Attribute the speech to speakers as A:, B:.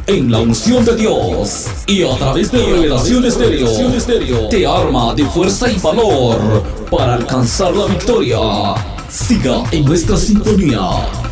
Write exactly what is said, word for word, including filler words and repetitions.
A: en la unción de Dios y a través de Revelación Estéreo te arma de fuerza y valor para alcanzar la victoria. Siga en nuestra sintonía.